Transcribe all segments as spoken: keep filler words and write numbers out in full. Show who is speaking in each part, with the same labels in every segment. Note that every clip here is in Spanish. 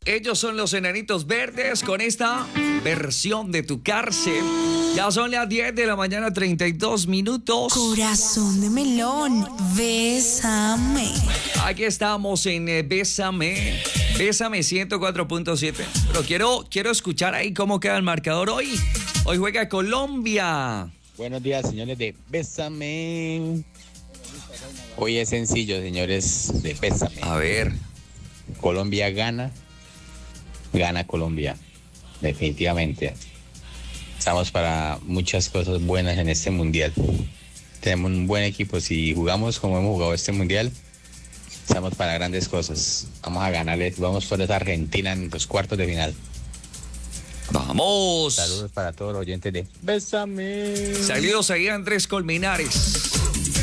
Speaker 1: Ellos son los Enanitos Verdes con esta versión de Tu Cárcel. Ya son las diez de la mañana, treinta y dos minutos.
Speaker 2: Corazón de melón, bésame.
Speaker 1: Aquí estamos en eh, Bésame. Bésame ciento cuatro punto siete. Pero quiero, quiero escuchar ahí cómo queda el marcador hoy. Hoy juega Colombia.
Speaker 3: Buenos días, señores de Bésame. Hoy es sencillo, señores de Bésame.
Speaker 1: A ver.
Speaker 3: Colombia gana. Gana Colombia, definitivamente. Estamos para muchas cosas buenas en este mundial. Tenemos un buen equipo. Si jugamos como hemos jugado este mundial, estamos para grandes cosas. Vamos a ganarles. Vamos por esa Argentina en los cuartos de final.
Speaker 1: ¡Vamos!
Speaker 3: Saludos para todos los oyentes de Bésame.
Speaker 1: Saludos ahí a Andrés Colmenares.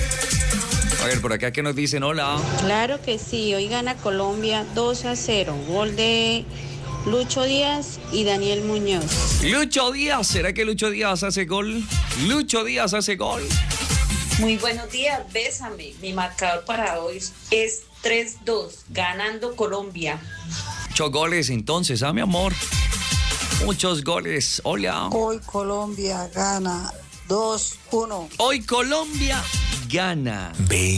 Speaker 1: A ver, por acá que nos dicen hola.
Speaker 4: Claro que sí, hoy gana Colombia dos a cero. Gol de Lucho Díaz y Daniel Muñoz.
Speaker 1: Lucho Díaz, ¿será que Lucho Díaz hace gol? Lucho Díaz hace gol.
Speaker 5: Muy buenos días, Bésame. Mi marcador para hoy es tres dos, ganando Colombia.
Speaker 1: Muchos goles entonces, ¿ah, mi amor? Muchos goles. Hola.
Speaker 6: Hoy Colombia gana dos uno.
Speaker 1: Hoy Colombia gana.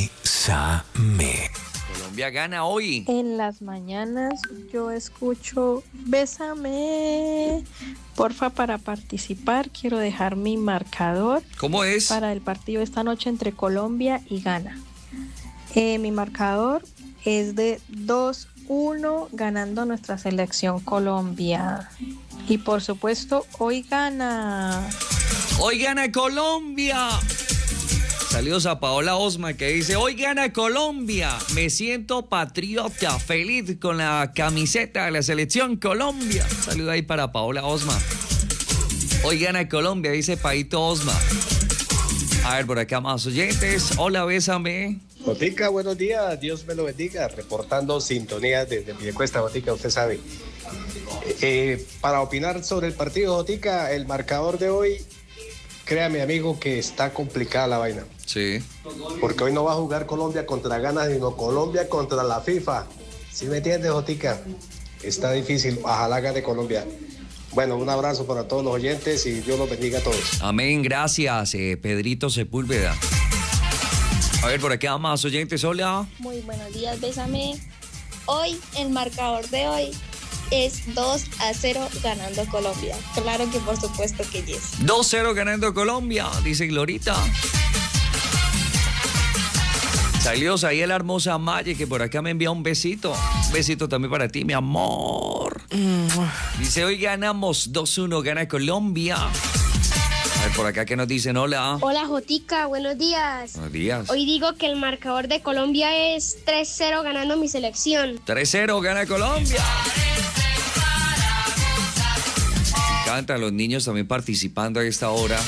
Speaker 7: Bésame.
Speaker 1: Colombia gana hoy.
Speaker 8: En las mañanas yo escucho Bésame. Porfa, para participar quiero dejar mi marcador.
Speaker 1: ¿Cómo es?
Speaker 8: Para el partido esta noche entre Colombia y Ghana. Eh, mi marcador es de dos uno ganando nuestra selección Colombia. Y por supuesto, hoy gana.
Speaker 1: Hoy gana Colombia. Saludos a Paola Osma que dice, hoy gana Colombia, me siento patriota, feliz con la camiseta de la selección Colombia. Saludos ahí para Paola Osma. Hoy gana Colombia, dice Paito Osma. A ver, por acá más oyentes. Hola, Bésame.
Speaker 9: Botica, buenos días, Dios me lo bendiga. Reportando sintonía desde Piedecuesta, Botica, usted sabe. Eh, para opinar sobre el partido, Botica, el marcador de hoy, créame, amigo, que está complicada la vaina.
Speaker 1: Sí.
Speaker 9: Porque hoy no va a jugar Colombia contra Ghana, sino Colombia contra la FIFA. ¿Sí me entiendes, Jotica? Está difícil. Ojalá gane Colombia. Bueno, un abrazo para todos los oyentes y Dios los bendiga a todos.
Speaker 1: Amén, gracias, eh, Pedrito Sepúlveda. A ver, por acá más oyentes, hola.
Speaker 10: Muy buenos días, Bésame. Hoy, el marcador de hoy es dos a cero ganando Colombia. Claro que por supuesto que yes.
Speaker 1: dos cero ganando Colombia, dice Glorita. Saludos ahí a la hermosa Maye, que por acá me envía un besito. Un besito también para ti, mi amor. Dice, hoy ganamos dos uno, gana Colombia. A ver, por acá que nos dicen hola.
Speaker 11: Hola, Jotica, buenos días.
Speaker 1: Buenos días.
Speaker 11: Hoy digo que el marcador de Colombia es tres cero ganando mi selección.
Speaker 1: tres cero gana Colombia. Me encantan los niños también participando a esta hora.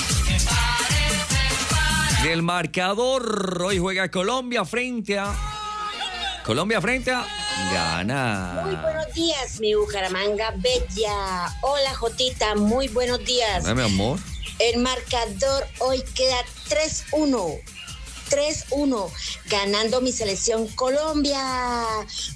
Speaker 1: Del marcador, hoy juega Colombia frente a... Colombia frente a... Ghana.
Speaker 12: Muy buenos días, mi Bucaramanga bella. Hola, Jotita, muy buenos días.
Speaker 1: Dame, amor.
Speaker 12: El marcador hoy queda tres uno. tres uno, ganando mi selección Colombia.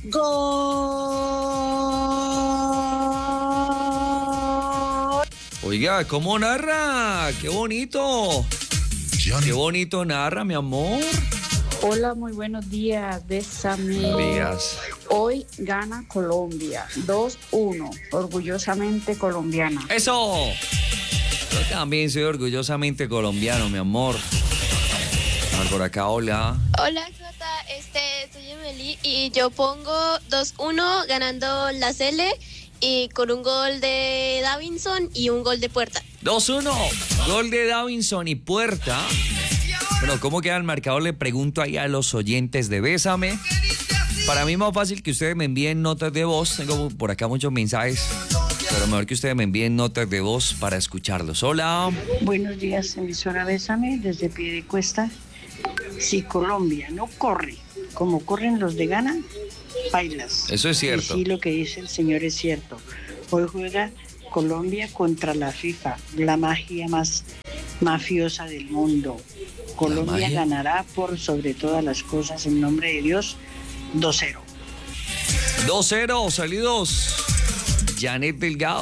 Speaker 12: ¡Gol!
Speaker 1: Oiga, ¿cómo narra? ¡Qué bonito! ¡Qué bonito narra, mi amor!
Speaker 13: Hola, muy buenos días, Bésame.
Speaker 1: Buenos días.
Speaker 13: Hoy gana Colombia, dos uno, orgullosamente colombiana.
Speaker 1: ¡Eso! Yo también soy orgullosamente colombiano, mi amor. A ver, por acá, hola.
Speaker 10: Hola, Jota, este, soy Emily y yo pongo dos uno ganando la Cele y con un gol de Davinson y un gol de Puerta.
Speaker 1: dos uno, gol de Davinson y Puerta. Bueno, ¿cómo queda el marcador? Le pregunto ahí a los oyentes de Bésame. Para mí es más fácil que ustedes me envíen notas de voz. Tengo por acá muchos mensajes, pero mejor que ustedes me envíen notas de voz para escucharlos. Hola.
Speaker 13: Buenos días, emisora Bésame, desde Piedecuesta. Si Colombia no corre como corren los de Ghana, bailas.
Speaker 1: Eso es cierto.
Speaker 13: Y sí, lo que dice el señor es cierto. Hoy juega Colombia contra la FIFA, la magia más mafiosa del mundo. Colombia ganará por sobre todas las cosas en nombre de Dios, dos cero.
Speaker 1: dos cero, saludos Janet Delgado.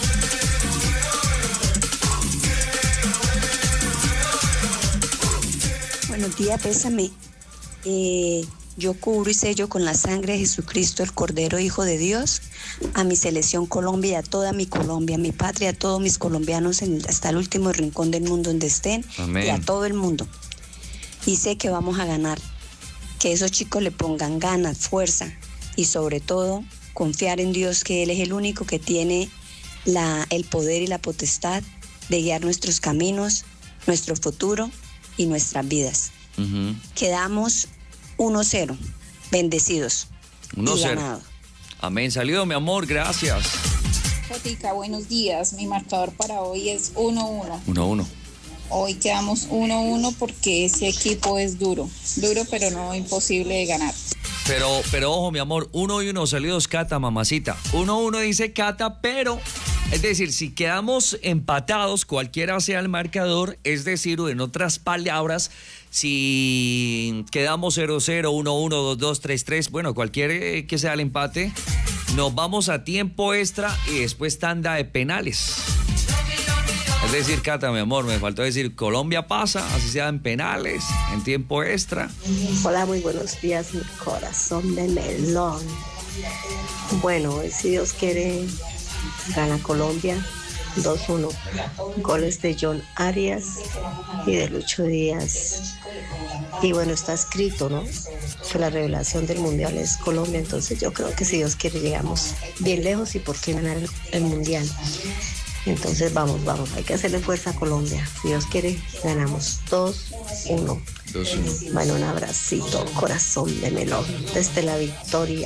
Speaker 14: Buenos días, Bésame. Eh, yo cubro y sello con la sangre de Jesucristo, el Cordero Hijo de Dios, a mi selección Colombia, a toda mi Colombia, a mi patria, a todos mis colombianos en, hasta el último rincón del mundo donde estén. Amén. Y a todo el mundo. Y sé que vamos a ganar. Que esos chicos le pongan ganas, fuerza y sobre todo confiar en Dios, que Él es el único que tiene la, el poder y la potestad de guiar nuestros caminos, nuestro futuro y nuestras vidas. Uh-huh. Quedamos uno cero, bendecidos
Speaker 1: uno cero.
Speaker 14: Ganado.
Speaker 1: Amén, salido mi amor, gracias.
Speaker 15: Jotica, buenos días, mi marcador para hoy es uno uno.
Speaker 1: uno uno.
Speaker 15: Hoy quedamos uno uno porque ese equipo es duro, duro pero no imposible de ganar.
Speaker 1: Pero, pero ojo mi amor, uno y uno, salidos Cata, mamacita. uno uno dice Cata, pero... Es decir, si quedamos empatados, cualquiera sea el marcador, es decir, en otras palabras, si quedamos cero cero, uno uno, dos dos, tres tres, bueno, cualquier que sea el empate, nos vamos a tiempo extra y después tanda de penales. Es decir, Cata, mi amor, me faltó decir, Colombia pasa, así sea en penales, en tiempo extra.
Speaker 16: Hola, muy buenos días, mi corazón de melón. Bueno, si Dios quiere... Gana Colombia dos uno. Goles de John Arias y de Lucho Díaz. Y bueno, está escrito, ¿no? Que la revelación del mundial es Colombia. Entonces yo creo que si Dios quiere llegamos bien lejos y por qué ganar el, el mundial. Entonces vamos, vamos. Hay que hacerle fuerza a Colombia. Si Dios quiere, ganamos dos uno.
Speaker 1: dos uno.
Speaker 16: Bueno, un abracito, corazón de melón. Desde la victoria.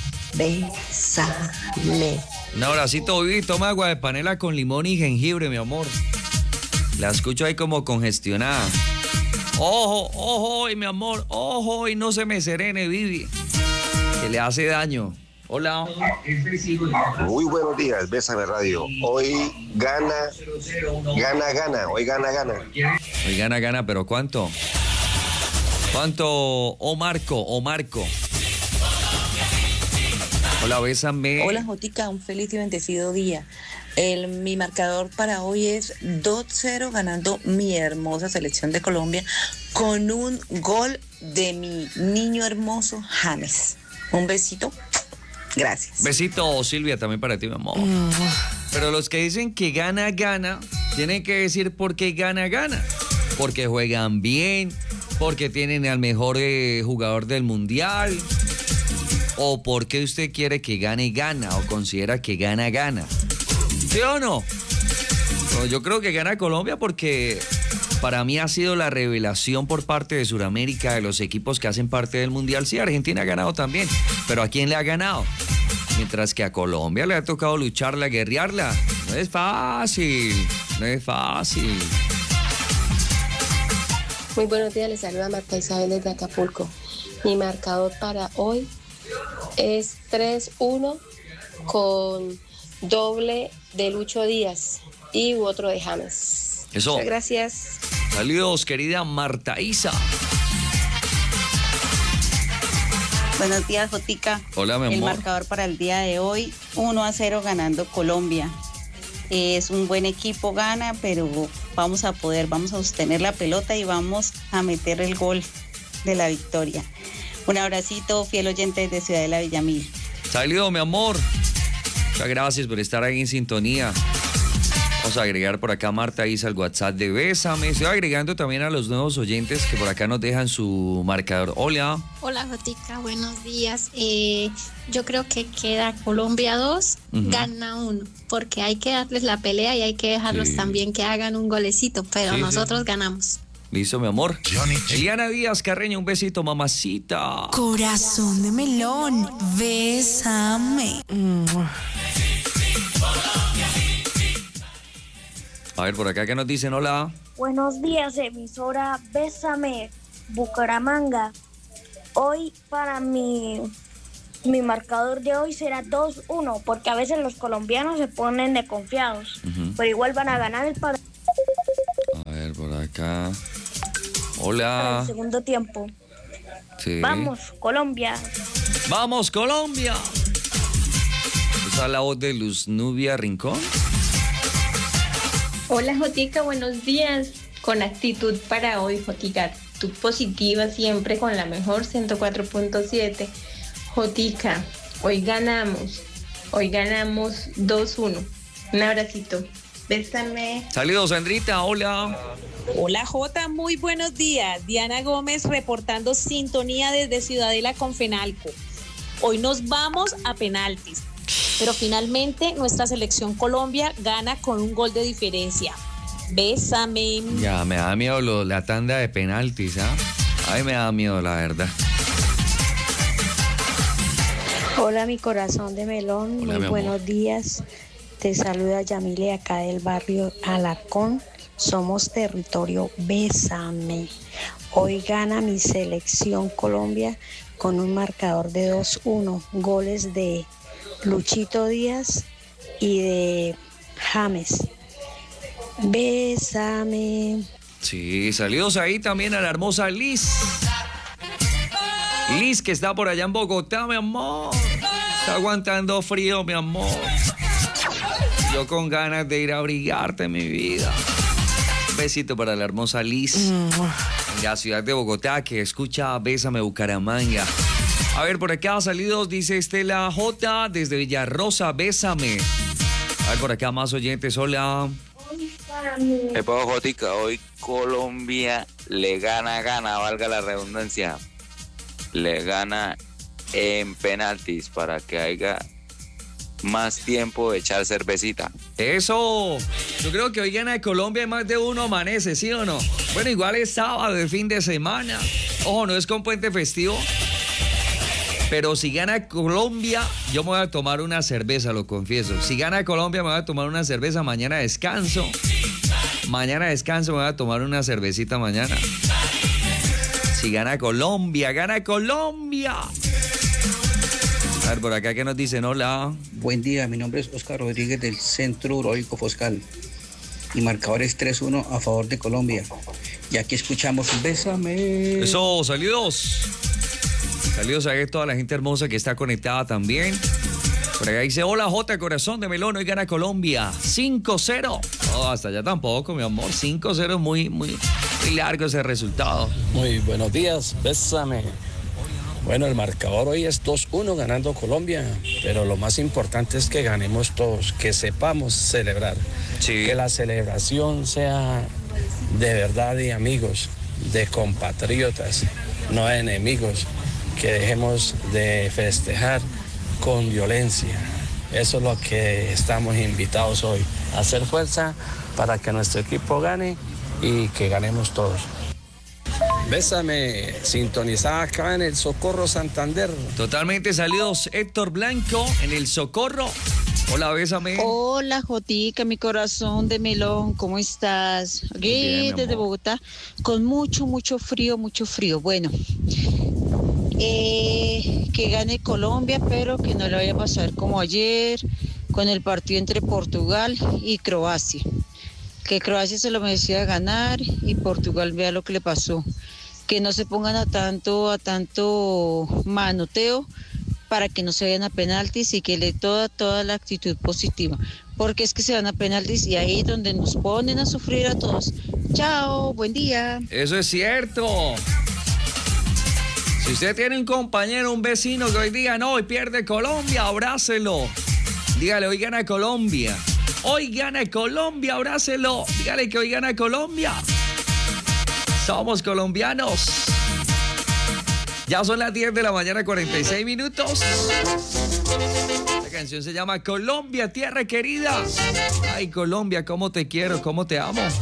Speaker 16: Bésame.
Speaker 1: Un abracito, Vivi, toma agua de panela con limón y jengibre, mi amor. La escucho ahí como congestionada. Ojo, ojo, y mi amor, ojo, y no se me serene, Vivi, que le hace daño. Hola.
Speaker 17: Muy buenos días, Bésame Radio. Hoy gana, gana, gana, hoy gana, gana.
Speaker 1: Hoy gana, gana, pero ¿cuánto? ¿Cuánto, o Marco, o Marco? Hola, Bésame.
Speaker 18: Hola, Jotica, un feliz y bendecido día. El, mi marcador para hoy es dos cero ganando mi hermosa selección de Colombia con un gol de mi niño hermoso James. Un besito. Gracias.
Speaker 1: Besito, Silvia, también para ti, mi amor. Mm. Pero los que dicen que gana, gana, tienen que decir por qué gana, gana. Porque juegan bien, porque tienen al mejor eh, jugador del mundial. ¿O por qué usted quiere que gane, gana? ¿O considera que gana, gana? ¿Sí o no? No, yo creo que gana Colombia porque para mí ha sido la revelación por parte de Sudamérica, de los equipos que hacen parte del Mundial. Sí, Argentina ha ganado también, pero ¿a quién le ha ganado? Mientras que a Colombia le ha tocado lucharla, guerrearla. No es fácil, no es fácil.
Speaker 19: Muy buenos días, les saluda Marta Isabel desde Acapulco. Mi marcador para hoy es tres uno con doble de Lucho Díaz y otro de James.
Speaker 1: Eso.
Speaker 19: Muchas gracias.
Speaker 1: Saludos, querida Marta Isa.
Speaker 20: Buenos días, Jotica.
Speaker 1: Hola, mi amor.
Speaker 20: El marcador para el día de hoy, uno a cero ganando Colombia. Es un buen equipo, gana, pero vamos a poder, vamos a sostener la pelota y vamos a meter el gol de la victoria. Un abracito, fiel oyente de Ciudad de la Villamil.
Speaker 1: Salido, mi amor. Muchas gracias por estar ahí en sintonía. Vamos a agregar por acá a Marta Isa al WhatsApp de Bésame. Estoy agregando también a los nuevos oyentes que por acá nos dejan su marcador. Hola.
Speaker 21: Hola, Jotica, buenos días. Eh, yo creo que queda Colombia dos, uh-huh. Gana uno, porque hay que darles la pelea y hay que dejarlos sí. también que hagan un golecito, pero sí, nosotros sí. ganamos.
Speaker 1: Listo, mi amor. Eliana Díaz Carreño, un besito, mamacita.
Speaker 2: Corazón de melón, bésame.
Speaker 1: A ver, por acá, ¿qué nos dicen? Hola.
Speaker 22: Buenos días, emisora Bésame, Bucaramanga. Hoy para mi, mi marcador de hoy será dos uno, porque a veces los colombianos se ponen de confiados, uh-huh. pero igual van a ganar el partido.
Speaker 1: A ver, por acá. Hola.
Speaker 22: Para el segundo tiempo.
Speaker 1: Sí.
Speaker 22: Vamos, Colombia.
Speaker 1: Vamos, Colombia. Está la voz de Luz Nubia Rincón.
Speaker 3: Hola Jotica, buenos días. Con actitud para hoy, Jotica. Actitud positiva siempre con la mejor ciento cuatro punto siete. Jotica, hoy ganamos. Hoy ganamos dos uno. Un abracito. Bésame.
Speaker 1: Saludos, Sandrita. Hola.
Speaker 4: Hola Jota, muy buenos días. Diana Gómez reportando sintonía desde Ciudadela con Fenalco. Hoy nos vamos a penaltis, pero finalmente nuestra selección Colombia gana con un gol de diferencia. Bésame.
Speaker 1: Ya, me da miedo lo, la tanda de penaltis, ¿ah? ¿eh? Ay, me da miedo, la verdad.
Speaker 22: Hola, mi corazón de melón.
Speaker 1: Hola,
Speaker 22: muy buenos días. Te saluda Yamile acá del barrio Alarcón. Somos territorio Bésame. Hoy gana mi selección Colombia con un marcador de dos uno. Goles de Luchito Díaz y de James. Bésame.
Speaker 1: Sí, saludos ahí también a la hermosa Liz. Liz, que está por allá en Bogotá, mi amor. Está aguantando frío, mi amor. Yo con ganas de ir a abrigarte, mi vida. Un besito para la hermosa Liz. En la ciudad de Bogotá, que escucha Bésame Bucaramanga. A ver, por acá salidos, dice Estela J. desde Villarrosa, Bésame. A ver, por acá más oyentes, hola.
Speaker 23: Me pongo Jotica, hoy Colombia le gana, gana, valga la redundancia. Le gana en penaltis para que haya más tiempo de echar cervecita.
Speaker 1: Eso, yo creo que hoy gana Colombia y más de uno amanece, ¿sí o no? Bueno, igual es sábado, de fin de semana. Ojo, no es con puente festivo. Pero si gana Colombia, yo me voy a tomar una cerveza, lo confieso. Si gana Colombia, me voy a tomar una cerveza. Mañana descanso. Mañana descanso, me voy a tomar una cervecita mañana. Si gana Colombia, gana Colombia. A ver, por acá, ¿qué nos dicen? Hola.
Speaker 24: Buen día, mi nombre es Oscar Rodríguez del Centro Urológico Foscal. Mi marcador es tres uno a favor de Colombia. Y aquí escuchamos Bésame.
Speaker 1: Eso, saludos. Saludos a toda la gente hermosa que está conectada también. Por acá dice, hola J, corazón de melón, hoy gana Colombia. cinco cero. No, hasta allá tampoco, mi amor. cinco cero es muy, muy, muy largo ese resultado.
Speaker 25: Muy buenos días, Bésame. Bueno, el marcador hoy es dos uno ganando Colombia, pero lo más importante es que ganemos todos, que sepamos celebrar.
Speaker 1: Sí.
Speaker 25: Que la celebración sea de verdad de amigos, de compatriotas, no de enemigos. Que dejemos de festejar con violencia. Eso es lo que estamos invitados hoy, a hacer fuerza para que nuestro equipo gane y que ganemos todos. Bésame, sintonizada acá en el Socorro Santander.
Speaker 1: Totalmente, saludos Héctor Blanco en el Socorro. Hola, Bésame.
Speaker 26: Hola, Jotica, mi corazón de melón, ¿cómo estás? Aquí
Speaker 1: bien,
Speaker 26: desde Bogotá, con mucho, mucho frío, mucho frío. Bueno, eh, que gane Colombia, pero que no le vaya a pasar como ayer con el partido entre Portugal y Croacia. Que Croacia se lo merecía ganar y Portugal vea lo que le pasó. Que no se pongan a tanto, a tanto manoteo para que no se vayan a penaltis y que le toda, toda la actitud positiva. Porque es que se van a penaltis y ahí es donde nos ponen a sufrir a todos. Chao, buen día.
Speaker 1: Eso es cierto. Si usted tiene un compañero, un vecino que hoy diga, no, hoy pierde Colombia, abrácelo. Dígale, hoy gana Colombia. Hoy gana Colombia, abrácelo. Dígale que hoy gana Colombia. Somos colombianos. Ya son las diez de la mañana, cuarenta y seis minutos. La canción se llama Colombia, tierra querida. Ay, Colombia, cómo te quiero, cómo te amo.